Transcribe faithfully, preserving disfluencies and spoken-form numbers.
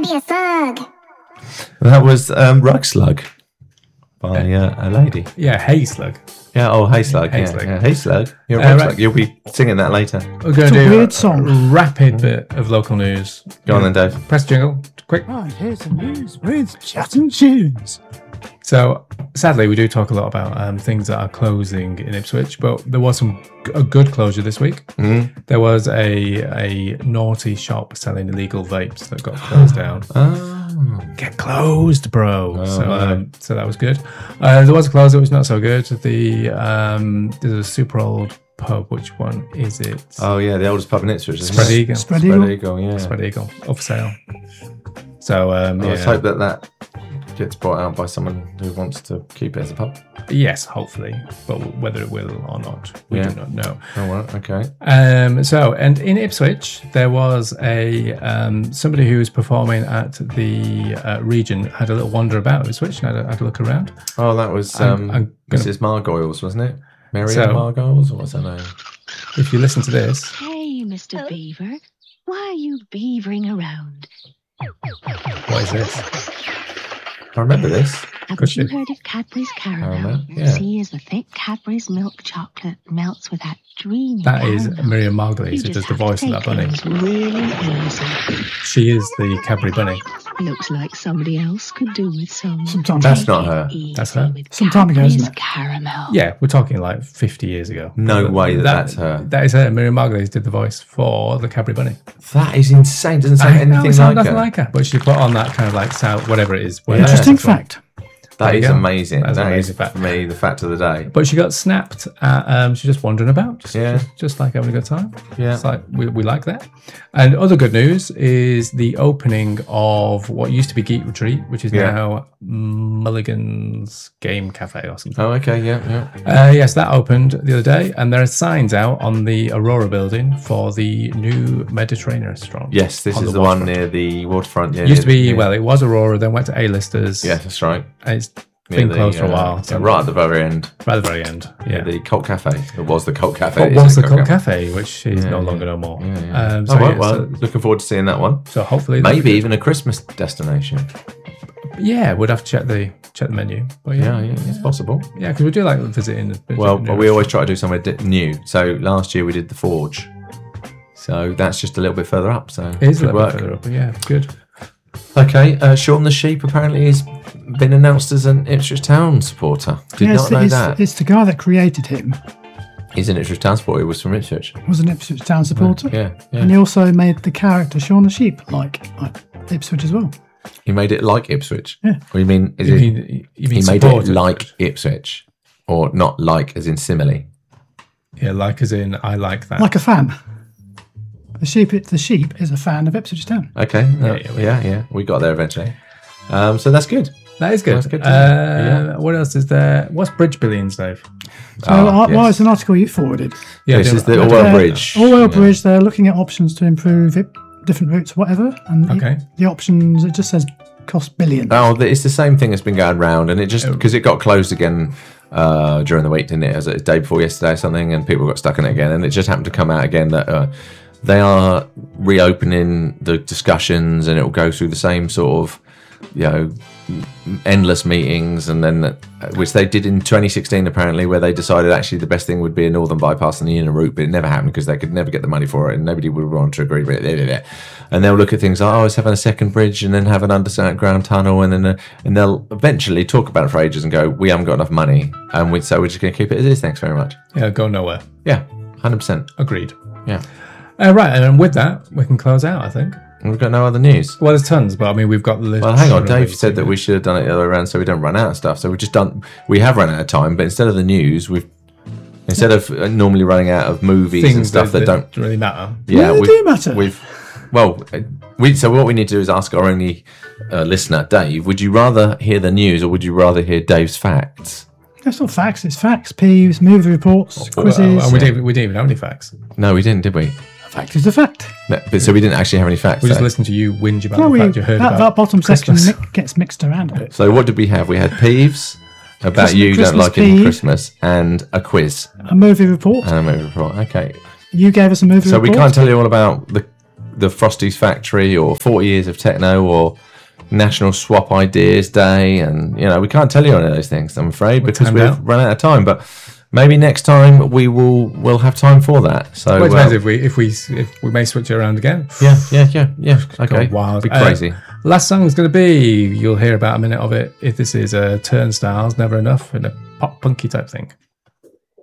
be a slug. That was um, Rug Slug by uh, a lady. Yeah, Hey Slug. Yeah, oh, Hey Slug. Hey yeah, Slug. yeah. Hey Slug. You're a Uh, Rug right. Slug. You'll be singing that later. We're going to It's a do weird song. a rapid bit of local news. Go on then, Dave. Press jingle, quick. Right, here's some news with Chat and Tunes. So, sadly, we do talk a lot about um, things that are closing in Ipswich, but there was some a good closure this week. Mm. There was a a naughty shop selling illegal vapes that got closed down. Oh. Get closed, bro. Oh, so, no. um, so that was good. Uh, there was a close that was not so good. The um, there's a super old pub. Which one is it? Oh, yeah, the oldest pub in Ipswich. Isn't Spread it? Eagle. Spread Spread Eagle. Eagle, yeah. Spread Eagle up for sale. So um, Oh, yeah. Let's hope that that gets brought out by someone who wants to keep it as a pub. Yes, hopefully, but whether it will or not, we Yeah. do not know. Oh, well, okay. Um, so, and in Ipswich, there was a um, somebody who was performing at the uh, region had a little wander about Ipswich and had a, had a look around. Oh, that was I'm- um, I'm gonna- Missus Margoyles, wasn't it? Mary So- Margoyles, or what's her name? If you listen to this, Hey, Mister Beaver. Why are you beavering around? what is this? I remember this. Haven't you she? heard of Cadbury's Caramel? Caramel, yeah. See, as the thick Cadbury's milk chocolate melts with that dreamy That is caramel. Miriam You Margolyes, who just does the have to voice of take that bunny. things really easy. She is the Cadbury bunny. Looks like somebody else could do with some. Sometimes That's Take not it her. easy That's her. with Some time ago, isn't Cadbury's it? Caramel. Yeah, we're talking like fifty years ago. No But way that that's her. That is her. Miriam Margolyes did the voice for the Cadbury bunny. That is insane. Doesn't sound I know, anything it sounds like nothing her. like her, but she put on that kind of like sound, whatever it is. whatever Interesting it's called. fact. That There you is go. amazing. That's That an is, amazing fact. for me, the fact of the day. But she got snapped at, um, she's just wandering about, just, Yeah. just, just like having a good time. Yeah. It's like, we, we like that. And other good news is the opening of what used to be Geek Retreat, which is Yeah. now Mulligan's Game Cafe or something. Oh, okay, yeah, yeah. Uh, yes, that opened the other day, and there are signs out on the Aurora building for the new Mediterranean restaurant. Yes, this On is the the, one waterfront. near the waterfront. Yeah, It used to near be, the- well, it was Aurora, then went to A-listers. Yeah, that's right. And it's Near been the, closed for a uh, while. yeah, So right at the very end. right at the very end. Yeah. Yeah. The Cult Cafe. It was the Cult Cafe. What It is was the Cult Cult Cafe, which is Yeah, no yeah. longer no more. Yeah, yeah. Um, so, oh, well, yeah, well, so, looking forward to seeing that one. so hopefully, that'll Maybe be even a Christmas destination. good. Yeah, we'd have to check the check the menu. But Yeah, yeah, yeah, it's possible. yeah, because we do like visiting. visiting Well, new but we always restaurants. try to do somewhere di- new. So last year we did the Forge. So that's just a little bit further up. So It is a good little work. bit further up, but yeah, good. Okay, uh, Sean the Sheep apparently has been announced as an Ipswich Town supporter. Did Yeah, not it's, know it's, that. it's the guy that created him He's an Ipswich Town supporter. He was from Ipswich. was an Ipswich Town supporter. Yeah, yeah. And he also made the character Shaun the Sheep like, like Ipswich as well. He made it like Ipswich. Yeah. What do you mean? Is You it, mean, you mean he made it supported? like Ipswich, or not like as in simile? Yeah, like as in I like that. Like a fan. The sheep, the sheep is a fan of Ipswich Town. Okay. Yeah, uh, yeah, yeah, we- yeah, We got there eventually. Um, so that's good. that is good. That's good to uh, What else is there? What's Bridge Billions, Dave? So, Ah, uh, yes. well, it's an article you forwarded. Yeah, This do- is the do- Orwell Uh, Bridge. Orwell Yeah. Bridge, they're looking at options to improve it, different routes, whatever. And the- Okay. the options, it just says cost billions. Oh, th- it's the same thing that's been going round, and it just because it got closed again uh, during the week, didn't it? As a day before yesterday or something, and people got stuck in it again, and it just happened to come out again that uh, they are reopening the discussions, and it will go through the same sort of, you know, endless meetings, and then uh, which they did in twenty sixteen apparently, where they decided actually the best thing would be a northern bypass and the inner route, but it never happened because they could never get the money for it, and nobody would want to agree with it. And they'll look at things like, oh, let's have a second bridge, and then have an underground tunnel, and then uh, and they'll eventually talk about it for ages and go, we haven't got enough money, and we, so we're just going to keep it as is. Thanks very much. Yeah, go nowhere. Yeah, one hundred percent. Agreed. Yeah. Uh, right, and then with that, we can close out, I think. And we've got no other news. Well, there's tons, but I mean, we've got the list. Well, hang on. Dave said that we should have done it the other way around, so we don't run out of stuff. So we've just done. We have run out of time, but instead of the news, we've instead of uh, normally running out of movies things and stuff that, don't. really matter. Yeah, they we've, do matter. We've well, uh, we. So what we need to do is ask our only uh, listener, Dave. Would you rather hear the news, or would you rather hear Dave's facts? That's not facts, it's facts, peeves, movie reports, quizzes. Well, uh, we, didn't, we didn't even have any facts. No, we didn't, did we? A fact is a fact. No, but so we didn't actually have any facts. We just though. listened to you whinge about No, the we, fact you heard that, about that bottom Christmas. section mi- gets mixed around a bit. So what did we have? We had peeves about Christmas- you don't Christmas like it in peeve. Christmas, and a quiz A movie report. and a movie report. Okay, You gave us a movie so report. we can't tell you all about the the Frosties Factory or forty years of techno or National Swap Ideas Day, and you know we can't tell you any of those things, I'm afraid, because timed we've out. run out of time. But maybe next time we will we'll have time for that. So Well, it depends uh, if we if we if we may switch it around again. yeah, yeah, yeah, yeah. Okay, Gone wild. be Uh, crazy. Last song is going to be, you'll hear about a minute of it. If this is a Turnstiles, Never Enough, in a pop punky type thing.